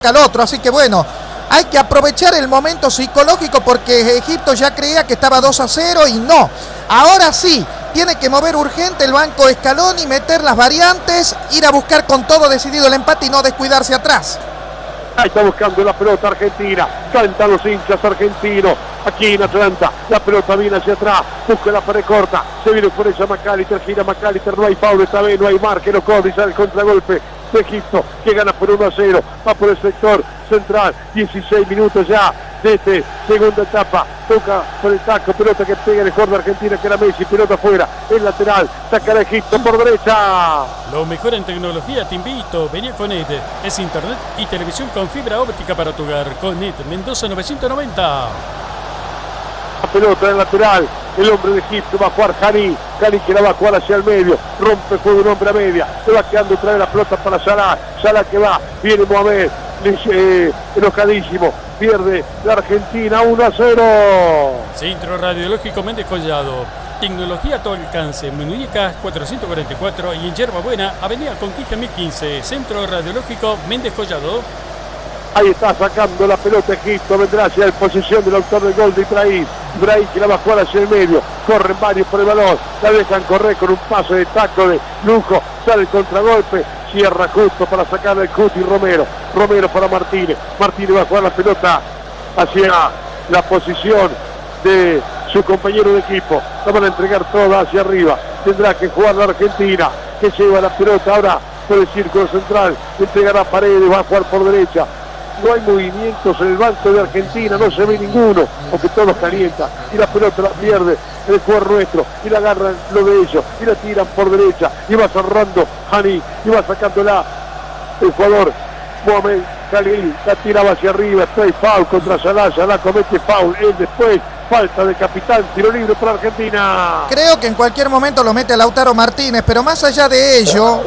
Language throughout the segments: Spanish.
al otro, así que bueno, hay que aprovechar el momento psicológico porque Egipto ya creía que estaba 2-0 y no. Ahora sí, tiene que mover urgente el banco Scaloni, meter las variantes, ir a buscar con todo decidido el empate y no descuidarse atrás. Ahí está buscando la pelota Argentina, cantan los hinchas argentinos, aquí en Atlanta, la pelota viene hacia atrás, busca la pared corta, se viene por ella McAllister, gira McAllister, no hay foul esta vez, no hay marque, no corre y sale el contragolpe de Egipto, que gana por 1-0, va por el sector central, 16 minutos ya de esta segunda etapa, toca por el taco, pelota que pega el jugador de Argentina que era Messi, pelota afuera, el lateral, saca a Egipto por derecha. Lo mejor en tecnología te invito, venía con ED, es internet y televisión con fibra óptica para tu hogar, con ED, Mendoza 990. La pelota en el lateral, el hombre de Egipto va a jugar Hani que la va a jugar hacia el medio, rompe juego un hombre a media, se va quedando otra vez la pelota para Salah que va, viene Mohamed, enojadísimo, pierde la Argentina 1-0. Centro Radiológico Méndez Collado, tecnología a tu alcance, Muñecas 444 y en Yerbabuena, Avenida Conquista 1015, Centro Radiológico Méndez Collado. Ahí está sacando la pelota Egipto, vendrá hacia la posición del autor del gol de Ibrahim que la va a jugar hacia el medio, corren varios por el balón, la dejan correr con un paso de taco de lujo, sale el contragolpe, cierra justo para sacarle el Cuti Romero para Martínez va a jugar la pelota hacia la posición de su compañero de equipo, la van a entregar toda hacia arriba, tendrá que jugar la Argentina, que lleva la pelota ahora por el círculo central, entregará Paredes, va a jugar por derecha. No hay movimientos en el banco de Argentina, no se ve ninguno, porque todos calientan y la pelota la pierde el jugador nuestro y la agarran lo de ellos y la tiran por derecha y va cerrando Hani y va sacándola el jugador Mohamed Khalil, la tiraba hacia arriba, trae foul contra Salah comete foul, él después falta de capitán, tiro libre para Argentina. Creo que en cualquier momento lo mete Lautaro Martínez, pero más allá de ello,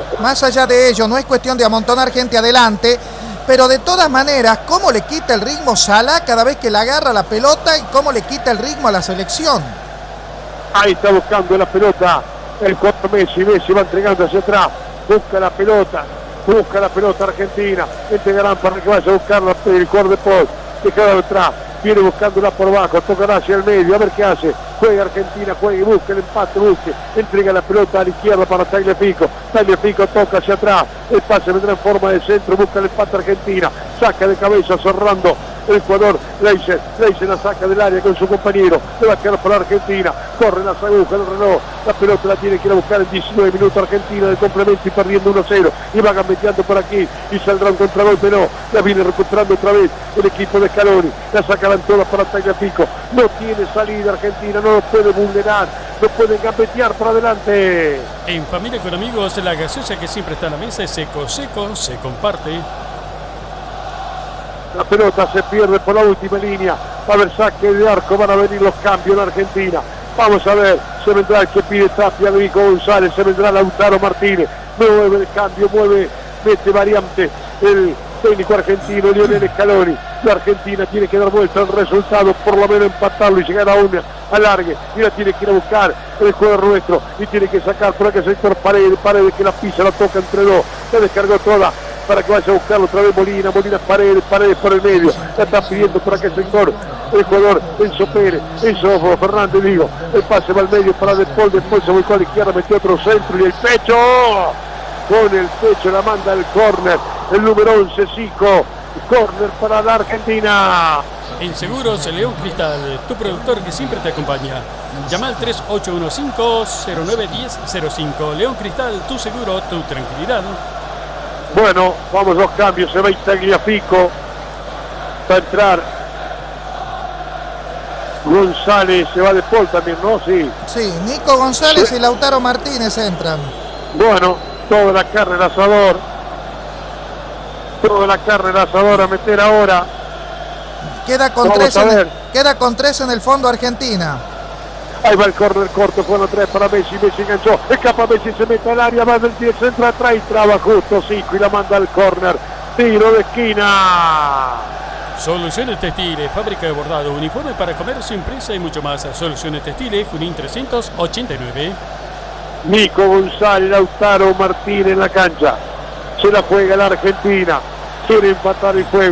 no es cuestión de amontonar gente adelante. Pero de todas maneras, ¿cómo le quita el ritmo Salah cada vez que le agarra la pelota y cómo le quita el ritmo a la selección? Ahí está buscando la pelota el jugador Messi va entregando hacia atrás, busca la pelota Argentina, entregarán para que vaya a buscar el jugador de Paul, dejado atrás, viene buscándola por abajo, tocará hacia el medio, a ver qué hace, juega Argentina, juega y busca el empate, entrega la pelota a la izquierda para Tagliafico toca hacia atrás, el pase vendrá en forma de centro, busca el empate Argentina, saca de cabeza cerrando el jugador Leisen la saca del área con su compañero, le va a quedar para Argentina, corre las agujas el reloj, la pelota la tiene que ir a buscar en 19 minutos Argentina de complemento y perdiendo 1-0, y va gambeteando por aquí y saldrá un contragolpe, no, la viene recuperando otra vez el equipo de Scaloni, la sacarán todas para Tagliafico, no tiene salida Argentina, no lo puede vulnerar, no pueden gambetear para adelante. En familia con amigos, la gaseosa que siempre está en la mesa es Seco, se comparte. La pelota se pierde por la última línea, va a haber saque de arco, van a venir los cambios en Argentina, vamos a ver, se vendrá el que pide Tapia, Nico González, se vendrá Lautaro Martínez, mueve el cambio, mete variante el técnico argentino Lionel Scaloni. La Argentina tiene que dar vuelta al resultado, por lo menos empatarlo y llegar a una alargue, y la tiene que ir a buscar el jugador nuestro y tiene que sacar por aquel sector Paredes que la pisa, la toca entre dos, la descargó toda para que vaya a buscarlo otra vez Molina Paredes por el medio, la está pidiendo por aquel sector el jugador Enzo Fernández, el pase va al medio para después se volcó a la izquierda, metió otro centro y el pecho, con el pecho la manda el córner, el número 11 Zico, córner para la Argentina. En Seguros León Cristal, tu productor que siempre te acompaña. Llama al 3815-091005. León Cristal, tu seguro, tu tranquilidad. Bueno, vamos los cambios, se va Tagliafico, va a entrar González, se va de Paul también, ¿no? Sí, Nico González y Lautaro Martínez entran. Bueno, toda la carne al asador a meter ahora. Queda con 3 en el fondo Argentina. Ahí va el córner corto, bueno, 3 para Messi enganchó, escapa Messi, se mete al área, va del 10, centro atrás y traba justo Zico y la manda al córner, tiro de esquina. Soluciones Textiles, fábrica de bordado, uniforme para comercio, empresa y mucho más. Soluciones Textiles, Junín 389. Nico González, Lautaro Martínez en la cancha, se la juega la Argentina, quiere empatar el juego.